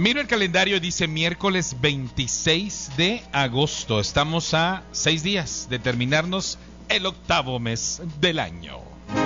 Miro el calendario, dice miércoles 26 de agosto. Estamos a 6 días de terminarnos el octavo mes del año.